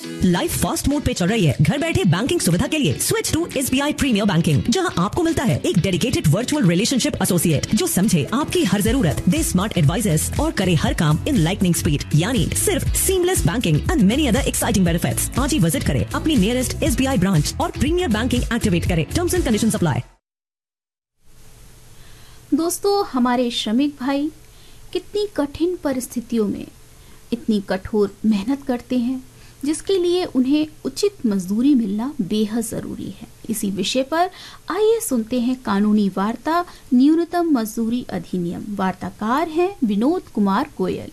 Life fast mode पे चल रही है। घर बैठे बैंकिंग सुविधा के लिए switch to SBI premiere banking, जहां आपको मिलता है एक डेडिकेटेड वर्चुअल रिलेशनशिप एसोसिएट जो समझे आपकी हर जरूरत, दे स्मार्ट एडवाइजेस और करे हर काम इन लाइटनिंग स्पीड, यानी सिर्फ seamless banking and many other exciting benefits. आज ही विजिट करें अपनी नियरेस्ट SBI ब्रांच और प्रीमियर बैंकिंग एक्टिवेट करें। Terms and conditions apply. दोस्तों, हमारे श्रमिक भाई कितनी कठिन परिस्थितियों में इतनी कठोर मेहनत करते हैं, जिसके लिए उन्हें उचित मजदूरी मिलना बेहद जरूरी है। इसी विषय पर आइए सुनते हैं कानूनी वार्ता न्यूनतम मजदूरी अधिनियम। वार्ताकार हैं विनोद कुमार गोयल।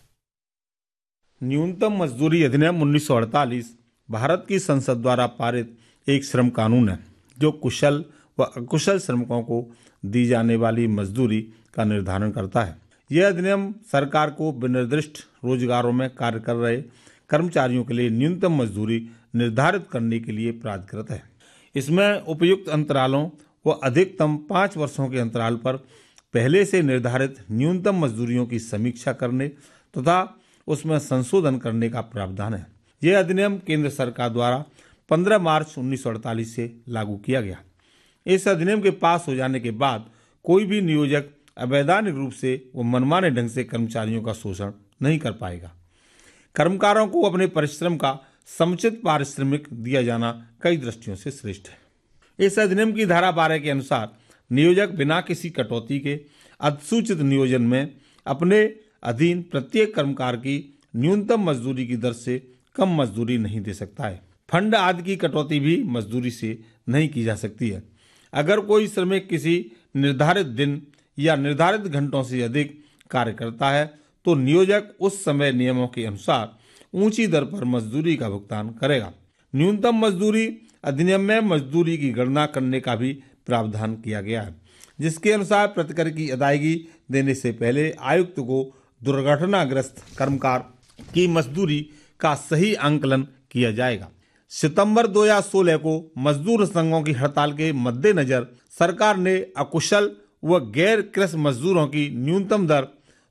न्यूनतम मजदूरी अधिनियम 1948 भारत की संसद द्वारा पारित एक श्रम कानून है जो कुशल व अकुशल श्रमिकों को दी जाने वाली मजदूरी का निर्धारण करता है। यह अधिनियम सरकार को विनिर्दिष्ट रोजगारों में कार्य कर रहे कर्मचारियों के लिए न्यूनतम मजदूरी निर्धारित करने के लिए प्राधिकृत है। इसमें उपयुक्त अंतरालों व अधिकतम 5 वर्षों के अंतराल पर पहले से निर्धारित न्यूनतम मजदूरियों की समीक्षा करने तथा उसमें संशोधन करने का प्रावधान है। यह अधिनियम केंद्र सरकार द्वारा 15 मार्च 1948 से लागू किया गया। इस अधिनियम के पास हो जाने के बाद कोई भी नियोजक अवैधानिक रूप से व मनमाने ढंग से कर्मचारियों का शोषण नहीं कर पाएगा। कर्मकारों को अपने परिश्रम का समुचित पारिश्रमिक दिया जाना कई दृष्टियों से श्रेष्ठ है। इस अधिनियम की धारा 12 के अनुसार नियोजक बिना किसी कटौती के अधिसूचित नियोजन में अपने अधीन प्रत्येक कर्मकार की न्यूनतम मजदूरी की दर से कम मजदूरी नहीं दे सकता है। फंड आदि की कटौती भी मजदूरी से नहीं की जा सकती है। अगर कोई श्रमिक किसी निर्धारित दिन या निर्धारित घंटों से अधिक कार्य करता है तो नियोजक उस समय नियमों के अनुसार ऊंची दर पर मजदूरी का भुगतान करेगा। न्यूनतम मजदूरी अधिनियम में मजदूरी की गणना करने का भी प्रावधान किया गया है, जिसके अनुसार प्रतिकर की अदायगी देने से पहले आयुक्त को दुर्घटनाग्रस्त कर्मकार की मजदूरी का सही आंकलन किया जाएगा। सितंबर 2016 को मजदूर संघों की हड़ताल के मद्देनजर सरकार ने अकुशल व गैर कृषि मजदूरों की न्यूनतम दर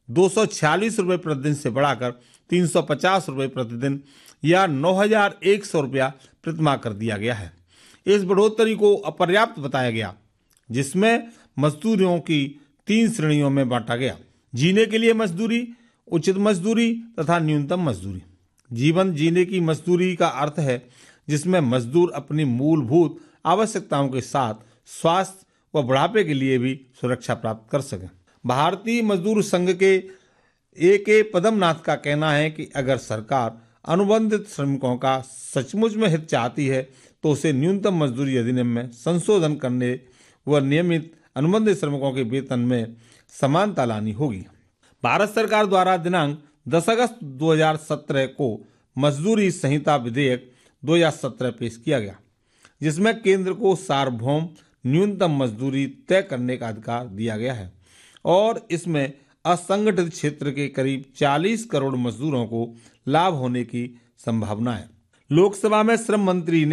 246 रुपये प्रतिदिन से बढ़ाकर 350 रुपये प्रतिदिन या 9,100 रुपया प्रतिमाह कर दिया गया है। इस बढ़ोतरी को अपर्याप्त बताया गया, जिसमें मजदूरियों की 3 श्रेणियों में बांटा गया: जीने के लिए मजदूरी, उचित मजदूरी तथा न्यूनतम मजदूरी। जीवन जीने की मजदूरी का अर्थ है जिसमें मजदूर अपनी मूलभूत आवश्यकताओं के साथ स्वास्थ्य व बुढ़ापे के लिए भी सुरक्षा प्राप्त कर सके। भारतीय मजदूर संघ के A.K. पदमनाथ का कहना है कि अगर सरकार अनुबंधित श्रमिकों का सचमुच में हित चाहती है तो उसे न्यूनतम मजदूरी अधिनियम में संशोधन करने व नियमित अनुबंधित श्रमिकों के वेतन में समानता लानी होगी। भारत सरकार द्वारा दिनांक 10 अगस्त 2017 को मजदूरी संहिता विधेयक 2017 पेश किया गया, जिसमें केंद्र को सार्वभौम न्यूनतम मजदूरी तय करने का अधिकार दिया गया है और इसमें असंगठित क्षेत्र के करीब 40 करोड़ मजदूरों को लाभ होने की संभावना है। लोकसभा में श्रम मंत्री ने